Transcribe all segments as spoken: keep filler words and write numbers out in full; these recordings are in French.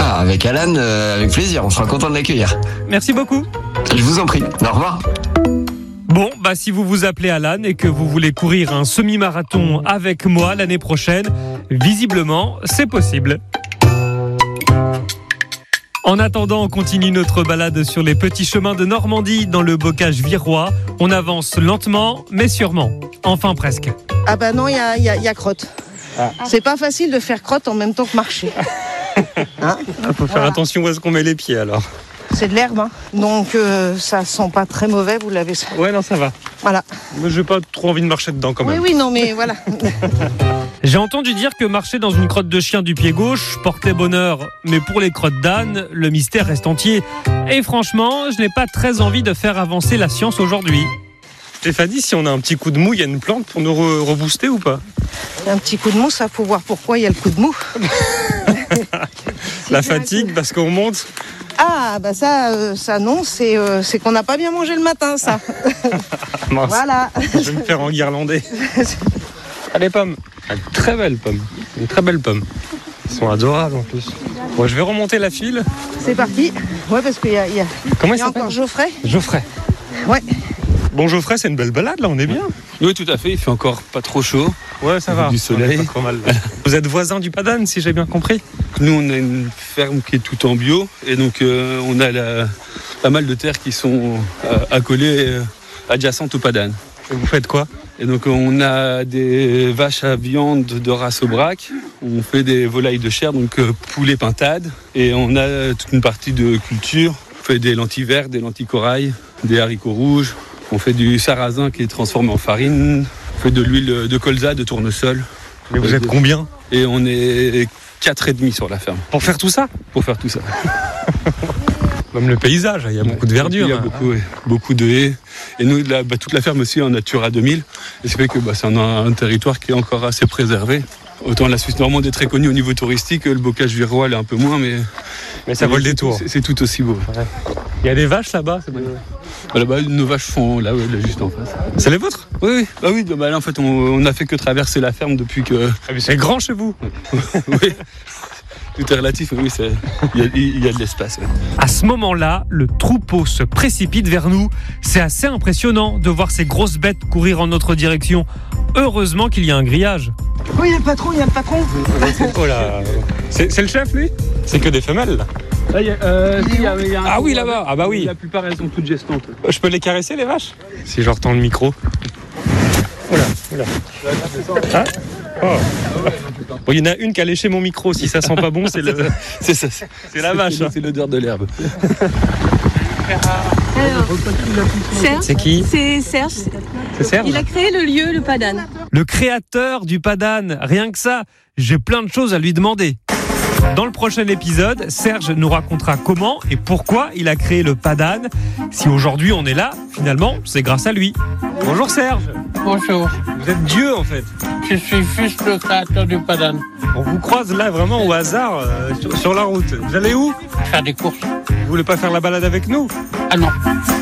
Ah, avec Alan, euh, avec plaisir, on sera content de l'accueillir. Merci beaucoup. Je vous en prie, au revoir. Bon, bah si vous vous appelez Alan et que vous voulez courir un semi-marathon avec moi l'année prochaine, visiblement, c'est possible. En attendant, on continue notre balade sur les petits chemins de Normandie dans le bocage virois. On avance lentement, mais sûrement. Enfin presque. Ah bah non, il y a, y a, y a crotte. Ah. C'est pas facile de faire crotte en même temps que marcher. Hein Il faut faire voilà. Attention où est-ce qu'on met les pieds alors. C'est de l'herbe, hein. Donc euh, ça sent pas très mauvais, vous l'avez. Ouais, non, ça va. Voilà. Mais j'ai pas trop envie de marcher dedans quand même. Oui, oui, non, mais voilà. J'ai entendu dire que marcher dans une crotte de chien du pied gauche portait bonheur, mais pour les crottes d'âne, le mystère reste entier. Et franchement, je n'ai pas très envie de faire avancer la science aujourd'hui. Stéphanie, si on a un petit coup de mou, il y a une plante pour nous re- rebooster ou pas ? Un petit coup de mou, ça faut voir pourquoi il y a le coup de mou. La fatigue, parce qu'on monte. Ah, bah ça, euh, ça non, c'est, euh, c'est qu'on n'a pas bien mangé le matin, ça. Voilà. Je vais me faire enguirlander. Ah, les pommes. Ah, une très belle pomme. Une très belle pomme. Ils sont adorables en plus. Bon, je vais remonter la file. C'est parti. Ouais, parce qu'il y a, il y a, Comment il y a il encore Geoffrey. Geoffrey. Ouais. Bon, Geoffrey, c'est une belle balade, là, on est bien. Oui, tout à fait, il fait encore pas trop chaud. Ouais, ça va. Du soleil. Pas trop mal. Vous êtes voisin du Padane, si j'ai bien compris. Nous, on a une ferme qui est tout en bio, et donc euh, on a la, pas mal de terres qui sont euh, accolées, euh, adjacentes au Padane. Et vous faites quoi ? Et donc on a des vaches à viande de race Aubrac, on fait des volailles de chair, donc euh, poulet pintade, et on a toute une partie de culture. On fait des lentilles vertes, des lentilles corail, des haricots rouges. On fait du sarrasin qui est transformé en farine. On fait de l'huile de colza, de tournesol. Mais vous êtes combien ? Et on est quatre et demi sur la ferme. Pour faire tout ça ? Pour faire tout ça. Même le paysage, il y a beaucoup de verdure. Il y a beaucoup, ouais, beaucoup de haies. Et nous, la, bah, toute la ferme aussi en Natura deux mille. Et c'est fait que bah, c'est un, un territoire qui est encore assez préservé. Autant la Suisse normande est très connue au niveau touristique, le bocage virois l'est un peu moins, mais, mais ça vaut le détour. C'est, c'est tout aussi beau. Ouais. Il y a des vaches là-bas c'est bon. Là-bas, nos vaches font là, ouais, là juste en face. C'est les vôtres ? Oui, oui. Bah oui, bah là, en fait, on, on a fait que traverser la ferme depuis que. Ah, mais c'est grand chez vous. Oui. Tout est relatif, mais oui, c'est... Il, y a, il y a de l'espace. Ouais. À ce moment-là, le troupeau se précipite vers nous. C'est assez impressionnant de voir ces grosses bêtes courir en notre direction. Heureusement qu'il y a un grillage. Oui, il y a le patron, il y a le patron. Oh là, c'est, c'est le chef, lui ? C'est que des femelles, là. Là, y a, euh, il y a, il y a un ah oui, là-bas. Ah bah oui. La plupart, elles sont toutes gestantes. Je peux les caresser, les vaches ? Si je retends le micro. Oula, oula. Ah oh. Bon, il y en a une qui a léché mon micro. Si ça sent pas bon, c'est, le... c'est, ça, c'est, c'est la vache. C'est, hein. C'est l'odeur de l'herbe. Alors, Serge, c'est qui ? C'est Serge. C'est Serge. Il a créé le lieu, le Padane. Le créateur du Padane. Rien que ça, j'ai plein de choses à lui demander. Dans le prochain épisode, Serge nous racontera comment et pourquoi il a créé le Padane. Si aujourd'hui on est là, finalement, c'est grâce à lui. Bonjour Serge. Bonjour. Vous êtes Dieu en fait. Je suis juste le créateur du Padane. On vous croise là vraiment au hasard euh, sur, sur la route. Vous allez où ? Faire des courses. Vous voulez pas faire la balade avec nous ? Ah non.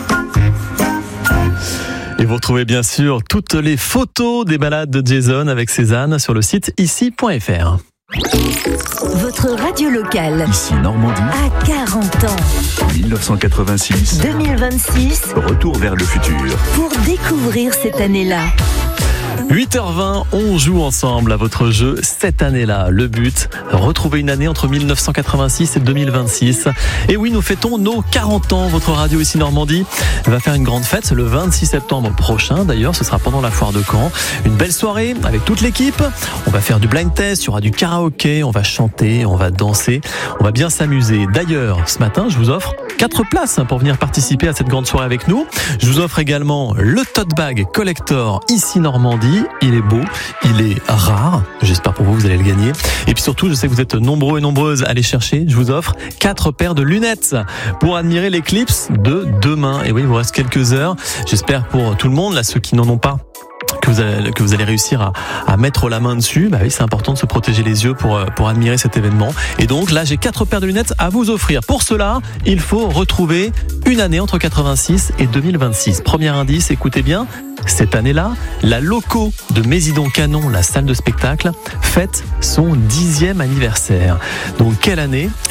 Et vous retrouvez bien sûr toutes les photos des balades de Jason avec Cézanne sur le site ici point f r. Votre radio locale. Ici Normandie. À quarante ans. dix-neuf cent quatre-vingt-six. deux mille vingt-six. Retour vers le futur. Pour découvrir cette année-là. huit heures vingt, on joue ensemble à votre jeu cette année-là. Le but, retrouver une année entre dix-neuf cent quatre-vingt-six et deux mille vingt-six. Et oui, nous fêtons nos quarante ans. Votre radio ici Normandie va faire une grande fête le vingt-six septembre prochain. D'ailleurs, ce sera pendant la foire de Caen. Une belle soirée avec toute l'équipe. On va faire du blind test, il y aura du karaoké, on va chanter, on va danser. On va bien s'amuser. D'ailleurs, ce matin, je vous offre quatre places pour venir participer à cette grande soirée avec nous. Je vous offre également le tote bag collector ici Normandie. Il est beau, il est rare. J'espère pour vous, vous allez le gagner. Et puis surtout, je sais que vous êtes nombreux et nombreuses à aller chercher. Je vous offre quatre paires de lunettes pour admirer l'éclipse de demain. Et oui, il vous reste quelques heures. J'espère pour tout le monde, là, ceux qui n'en ont pas, que vous allez, que vous allez réussir à, à mettre la main dessus. Bah oui, c'est important de se protéger les yeux pour, pour admirer cet événement. Et donc là, j'ai quatre paires de lunettes à vous offrir. Pour cela, il faut retrouver une année entre quatre-vingt-six et deux mille vingt-six. Premier indice, écoutez bien. Cette année-là, la Loco de Mésidon-Canon, la salle de spectacle, fête son dixième anniversaire. Donc, quelle année ?